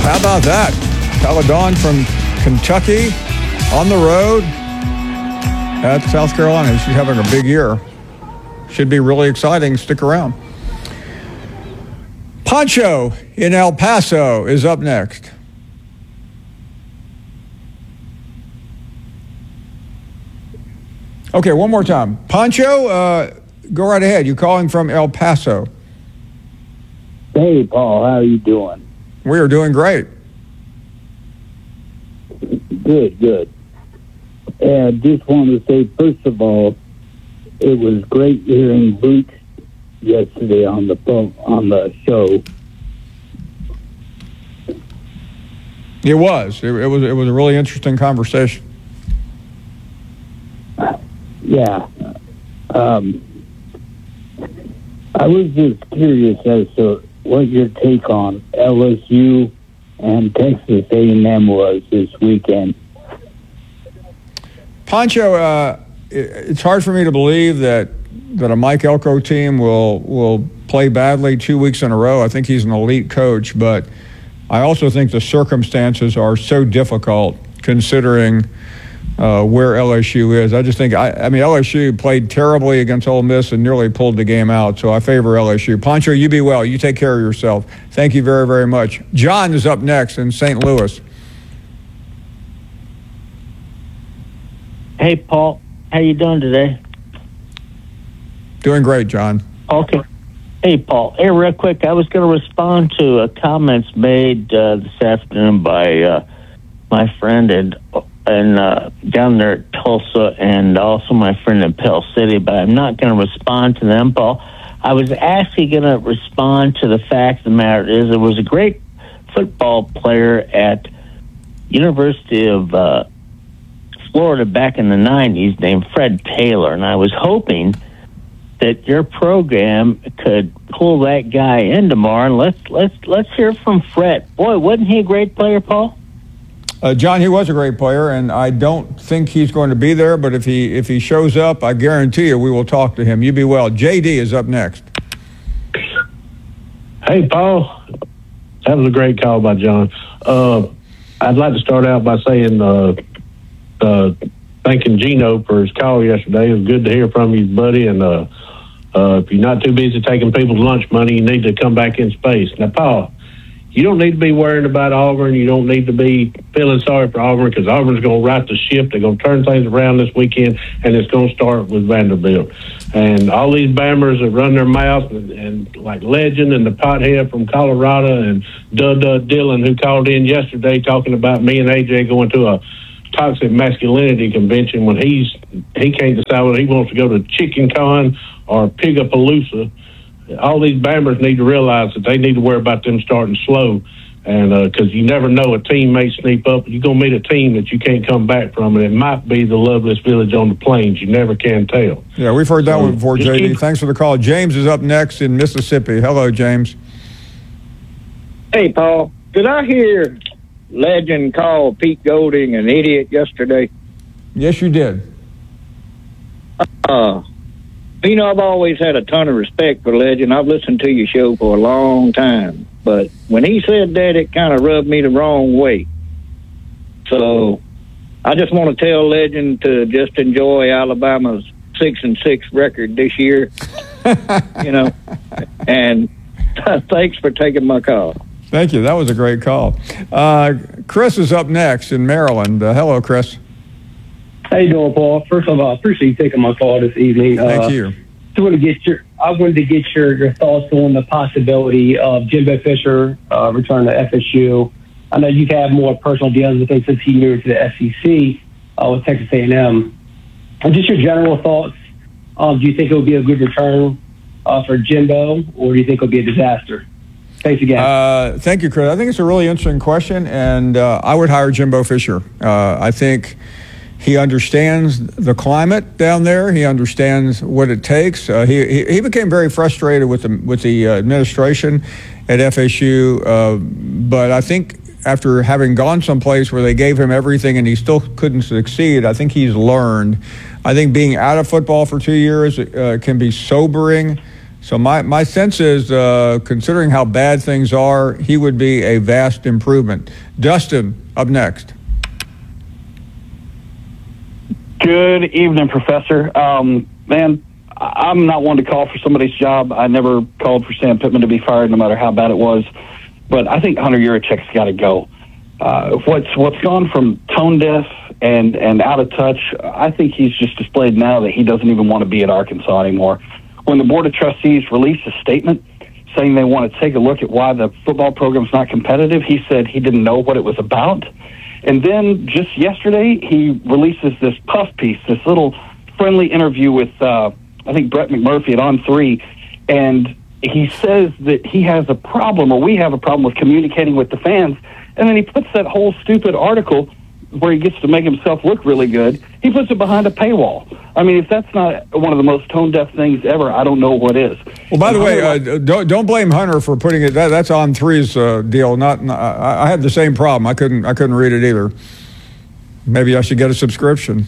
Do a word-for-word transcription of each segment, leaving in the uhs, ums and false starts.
How about that? Paladon from Kentucky on the road at South Carolina. She's having a big year. Should be really exciting. Stick around. Pancho in El Paso is up next. Okay, one more time. Pancho, uh, go right ahead. You're calling from El Paso. Hey, Paul. How are you doing? We are doing great. Good, good. And just wanted to say, first of all, it was great hearing Luke yesterday on the phone, on the show. It was. It, it was. It was a really interesting conversation. Yeah. Um, I was just curious as to what your take on L S U and Texas A and M was this weekend. Pancho, uh, it, it's hard for me to believe that that a Mike Elko team will will play badly two weeks in a row. I think he's an elite coach, but I also think the circumstances are so difficult considering uh, where L S U is. I just think, I, I mean, L S U played terribly against Ole Miss and nearly pulled the game out, so I favor L S U. Pancho, you be well. You take care of yourself. Thank you very, very much. John is up next in Saint Louis. Hey, Paul. How you doing today? Doing great, John. Okay. Hey, Paul. Hey, real quick, I was going to respond to uh, comments made uh, this afternoon by uh, my friend and and uh, down there at Tulsa, and also my friend in Pell City, but I'm not going to respond to them, Paul. I was actually going to respond to the fact of the matter is there was a great football player at University of uh, Florida back in the nineties named Fred Taylor, and I was hoping that your program could pull that guy in tomorrow, and let's let's let's hear from Fred. Boy, wasn't he a great player, Paul? Uh, John, he was a great player, and I don't think he's going to be there, but if he if he shows up, I guarantee you we will talk to him. You be well. J D is up next. Hey, Paul. That was a great call by John. Uh, I'd like to start out by saying uh, uh, thanking Gino for his call yesterday. It was good to hear from you, buddy, and uh, uh, if you're not too busy taking people's lunch money, you need to come back in space. Now, Paul, you don't need to be worrying about Auburn. You don't need to be feeling sorry for Auburn, because Auburn's going to right the ship. They're going to turn things around this weekend, and it's going to start with Vanderbilt. And all these Bammers that run their mouth, and, and like Legend and the pothead from Colorado and Dud Dud Dillon, who called in yesterday talking about me and A J going to a toxic masculinity convention when he's he can't decide whether he wants to go to Chicken Con or Pigapalooza. All these Bammers need to realize that they need to worry about them starting slow, and because uh, you never know, a team may sneak up. You're going to meet a team that you can't come back from, and it might be the Lovelace Village on the Plains. You never can tell. Yeah, we've heard that so, one before, J D. Keep... Thanks for the call. James is up next in Mississippi. Hello, James. Hey, Paul. Did I hear Legend call Pete Golding an idiot yesterday? Yes, you did. Uh, you know, I've always had a ton of respect for Legend. I've listened to your show for a long time. But when he said that, it kind of rubbed me the wrong way. So I just want to tell Legend to just enjoy Alabama's six and six record this year. You know, and thanks for taking my call. Thank you. That was a great call. Uh, Chris is up next in Maryland. Uh, hello, Chris. How you doing, Paul? First of all, I appreciate you taking my call this evening. Thank uh, you. I wanted to get your I wanted to get your, your thoughts on the possibility of Jimbo Fisher uh, returning to F S U. I know you've had more personal dealings with him since he moved to the S E C uh, with Texas A and M. And just your general thoughts. Um, do you think it would be a good return uh, for Jimbo, or do you think it would be a disaster? Thanks again. Uh, thank you, Chris. I think it's a really interesting question, and uh, I would hire Jimbo Fisher. Uh, I think he understands the climate down there. He understands what it takes. Uh, he, he he became very frustrated with the with the uh, administration at F S U, uh, but I think after having gone someplace where they gave him everything and he still couldn't succeed, I think he's learned. I think being out of football for two years uh, can be sobering. So my, my sense is, uh, considering how bad things are, he would be a vast improvement. Dustin, up next. Good evening, Professor. Um, man, I'm not one to call for somebody's job. I never called for Sam Pittman to be fired, no matter how bad it was. But I think Hunter Yurichek's got to go. Uh, what's what's gone from tone deaf and, and out of touch, I think he's just displayed now that he doesn't even want to be at Arkansas anymore. When the Board of Trustees released a statement saying they want to take a look at why the football program's not competitive, he said he didn't know what it was about. And then just yesterday, he releases this puff piece, this little friendly interview with, uh, I think, Brett McMurphy at On three, and he says that he has a problem, or we have a problem with communicating with the fans, and then he puts that whole stupid article where he gets to make himself look really good, he puts it behind a paywall. I mean, if that's not one of the most tone-deaf things ever, I don't know what is. Well, by the way, uh, don't don't blame Hunter for putting it. That, that's On three's uh, deal. Not, I, I had the same problem. I couldn't I couldn't read it either. Maybe I should get a subscription.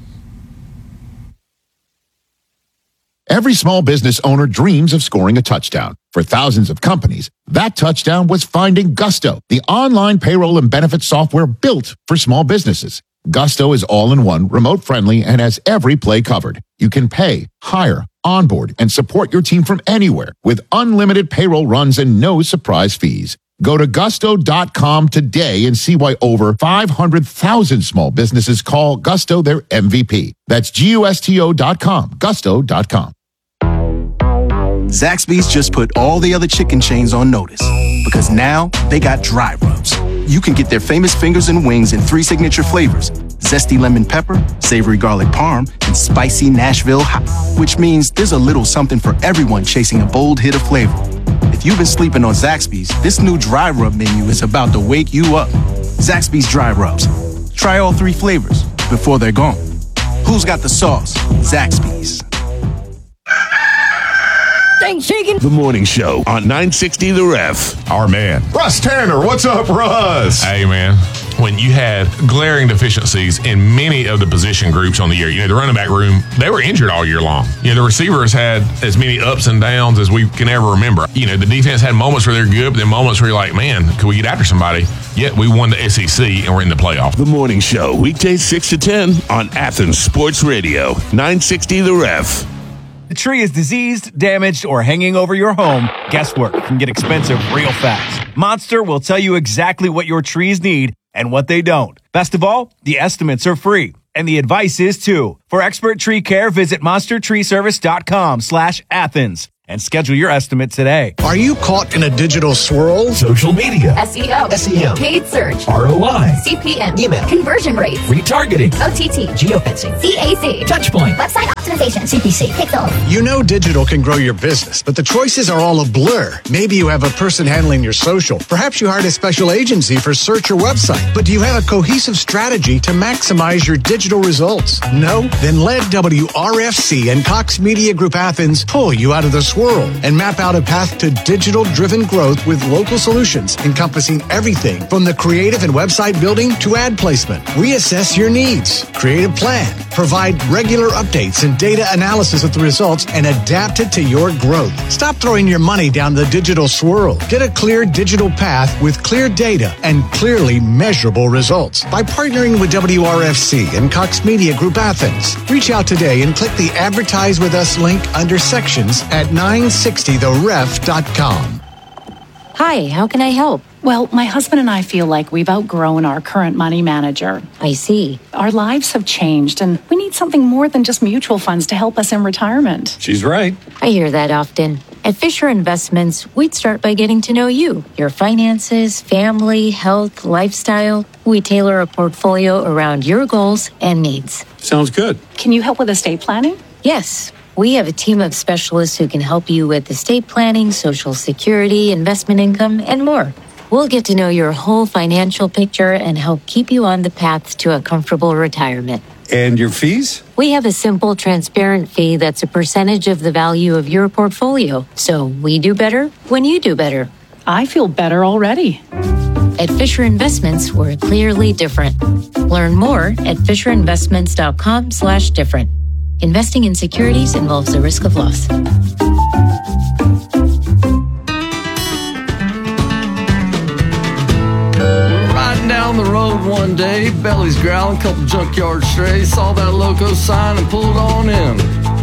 Every small business owner dreams of scoring a touchdown. For thousands of companies, that touchdown was finding Gusto, the online payroll and benefits software built for small businesses. Gusto is all-in-one, remote-friendly, and has every play covered. You can pay, hire, onboard, and support your team from anywhere with unlimited payroll runs and no surprise fees. Go to gusto dot com today and see why over five hundred thousand small businesses call Gusto their M V P. That's G U S T O dot com, gusto dot com. Zaxby's just put all the other chicken chains on notice because now they got dry rubs. You can get their famous fingers and wings in three signature flavors: zesty lemon pepper, savory garlic parm, and spicy Nashville hot, which means there's a little something for everyone chasing a bold hit of flavor. If you've been sleeping on Zaxby's, this new dry rub menu is about to wake you up. Zaxby's dry rubs. Try all three flavors before they're gone. Who's got the sauce? Zaxby's. The Morning Show on nine sixty The Ref. Our man, Russ Tanner. What's up, Russ? Hey, man. When you had glaring deficiencies in many of the position groups on the year, you know, the running back room, they were injured all year long. You know, the receivers had as many ups and downs as we can ever remember. You know, the defense had moments where they're good, but then moments where you're like, man, could we get after somebody? Yet we won the S E C and we're in the playoff. The Morning Show, weekdays six to ten on Athens Sports Radio, nine sixty The Ref. The tree is diseased, damaged, or hanging over your home. Guess what? It can get expensive real fast. Monster will tell you exactly what your trees need and what they don't. Best of all, the estimates are free. And the advice is too. For expert tree care, visit monster tree service dot com slash Athens and schedule your estimate today. Are you caught in a digital swirl? Social media, S E O, S E M, paid search, R O I, C P M, email, conversion rates, retargeting, O T T, geofencing, C A C, touchpoint, website optimization, C P C, pixel. You know digital can grow your business, but the choices are all a blur. Maybe you have a person handling your social. Perhaps you hired a special agency for search or website. But do you have a cohesive strategy to maximize your digital results? No? Then let W R F C and Cox Media Group Athens pull you out of the swirl and map out a path to digital-driven growth with local solutions encompassing everything from the creative and website building to ad placement. Reassess your needs, create a plan, provide regular updates and data analysis of the results, and adapt it to your growth. Stop throwing your money down the digital swirl. Get a clear digital path with clear data and clearly measurable results by partnering with W R F C and Cox Media Group Athens. Reach out today and click the Advertise with Us link under sections at nine sixty the ref dot com. Hi, how can I help? Well, my husband and I feel like we've outgrown our current money manager. I see. Our lives have changed, and we need something more than just mutual funds to help us in retirement. She's right. I hear that often. At Fisher Investments, we'd start by getting to know you, your finances, family, health, lifestyle. We tailor a portfolio around your goals and needs. Sounds good. Can you help with estate planning? Yes. We have a team of specialists who can help you with estate planning, Social Security, investment income, and more. We'll get to know your whole financial picture and help keep you on the path to a comfortable retirement. And your fees? We have a simple, transparent fee that's a percentage of the value of your portfolio. So we do better when you do better. I feel better already. At Fisher Investments, we're clearly different. Learn more at fisher investments dot com slash different. Investing in securities involves the risk of loss. down the road one day, belly's growling, couple junkyard strays, saw that loco sign and pulled on in.